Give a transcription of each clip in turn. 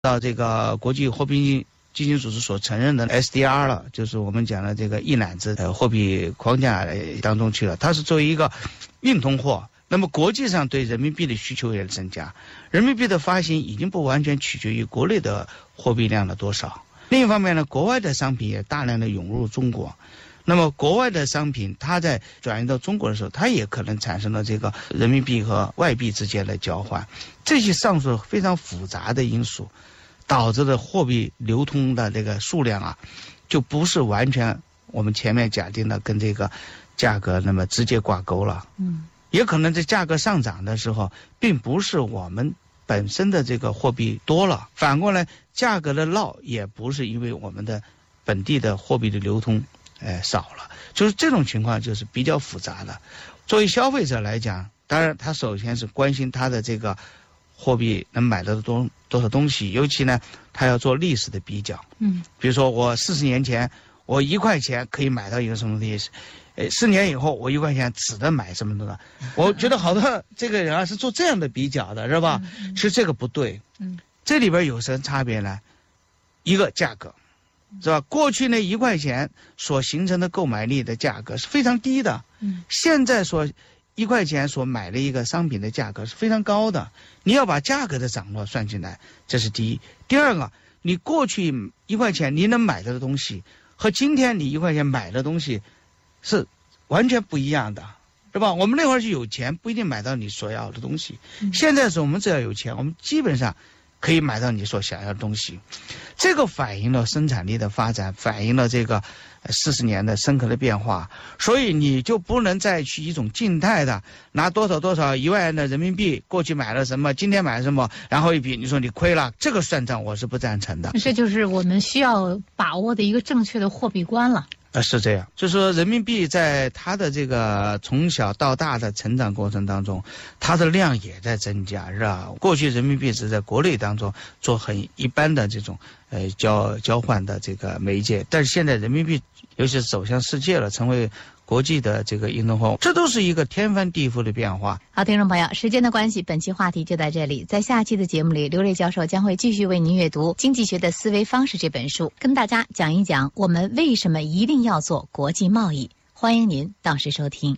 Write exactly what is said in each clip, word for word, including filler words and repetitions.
到这个国际货币基金组织所承认的 S D R 了，就是我们讲的这个一揽子呃货币框架当中去了。它是作为一个硬通货，那么国际上对人民币的需求也增加，人民币的发行已经不完全取决于国内的货币量的多少。另一方面呢，国外的商品也大量的涌入中国。那么国外的商品它在转移到中国的时候，它也可能产生了这个人民币和外币之间的交换，这些上述非常复杂的因素导致的货币流通的这个数量啊，就不是完全我们前面假定的跟这个价格那么直接挂钩了。嗯，也可能在价格上涨的时候，并不是我们本身的这个货币多了，反过来价格的落也不是因为我们的本地的货币的流通哎，少了，就是这种情况就是比较复杂的。作为消费者来讲，当然他首先是关心他的这个货币能买到多多少东西，尤其呢，他要做历史的比较。嗯，比如说我四十年前我一块钱可以买到一个什么东西，呃，四年以后我一块钱只能买什么东西。我觉得好多这个人啊是做这样的比较的，是吧？嗯嗯、其实这个不对。嗯，这里边有什么差别呢？一个价格。是吧？过去那一块钱所形成的购买力的价格是非常低的，嗯，现在说一块钱所买的一个商品的价格是非常高的。你要把价格的涨落算进来，这是第一。第二个，你过去一块钱你能买到的东西和今天你一块钱买的东西是完全不一样的，是吧？我们那会儿是有钱不一定买到你所要的东西，嗯、现在是我们只要有钱，我们基本上可以买到你所想要的东西。这个反映了生产力的发展，反映了这个四十年的深刻的变化。所以你就不能再去一种静态的拿多少多少一万的人民币过去买了什么，今天买了什么，然后一比你说你亏了，这个算账我是不赞成的。 这就是我们需要把握的一个正确的货币观了。 呃，是这样，就是说人民币在它的这个从小到大的成长过程当中，它的量也在增加，是吧？过去人民币是在国内当中做很一般的这种呃交交换的这个媒介，但是现在人民币尤其是走向世界了，成为国际的这个硬通货，这都是一个天翻地覆的变化。 好，听众朋友，时间的关系，本期话题就在这里。在下期的节目里，刘瑞教授将会继续为您阅读《经济学的思维方式》这本书，跟大家讲一讲我们为什么一定要做国际贸易。欢迎您到时收听。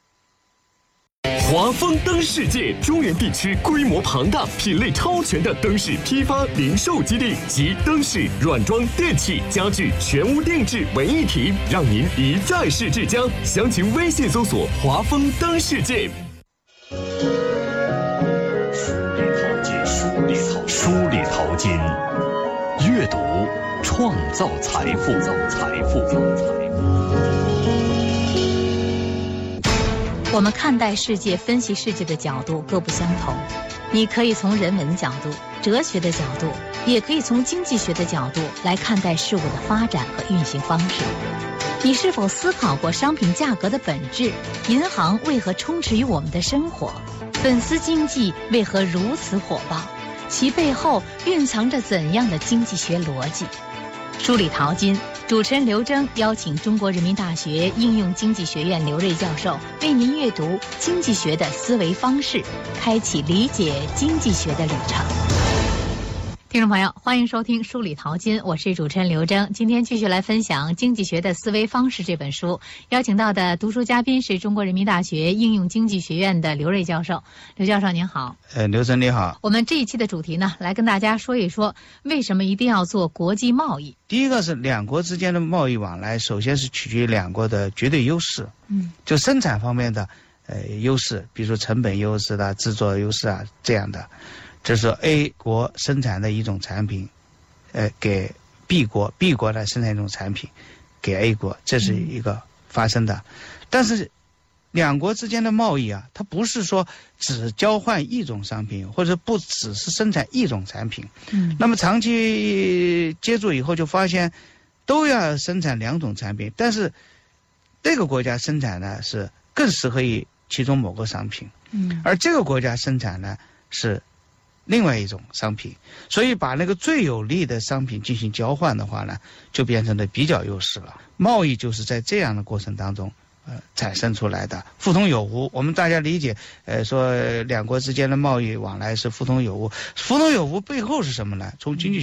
华丰灯世界中原地区规模庞大、品类超全的灯饰批发零售基地及灯饰、软装、电器、家具全屋定制为一体，让您一站式至家。详情微信搜索“华丰灯世界”。 梳理淘金，梳理淘金，阅读创造财富，造财富，造财富。 我们看待世界、分析世界的角度各不相同。你可以从人文的角度、哲学的角度，也可以从经济学的角度来看待事物的发展和运行方式。你是否思考过商品价格的本质？银行为何充斥于我们的生活？粉丝经济为何如此火爆？其背后蕴藏着怎样的经济学逻辑？梳理淘金，主持人刘征邀请中国人民大学应用经济学院刘瑞教授为您阅读经济学的思维方式，开启理解经济学的旅程。听众朋友，欢迎收听梳理淘金，我是主持人刘征。今天继续来分享《经济学的思维方式》这本书，邀请到的读书嘉宾是中国人民大学应用经济学院的刘瑞教授。刘教授您好。 呃，刘生你好。 我们这一期的主题呢，来跟大家说一说为什么一定要做国际贸易。 第一个是两国之间的贸易往来，首先是取决于两国的绝对优势，嗯，就生产方面的呃优势，比如说成本优势啦、制作优势啊这样的。这是 A 国生产的一种产品，呃，给 B 国 ，B 国来生产一种产品，给 A 国，这是一个发生的。嗯、但是两国之间的贸易啊，它不是说只交换一种商品，或者不只是生产一种产品。嗯，那么长期接触以后就发现，都要生产两种产品，但是这个国家生产呢是更适合于其中某个商品，嗯，而这个国家生产呢是另外一种商品，所以把那个最有利的商品进行交换的话呢，就变成了比较优势了。贸易就是在这样的过程当中呃产生出来的，互通有无。我们大家理解，呃，说两国之间的贸易往来是互通有无，互通有无背后是什么呢？从经济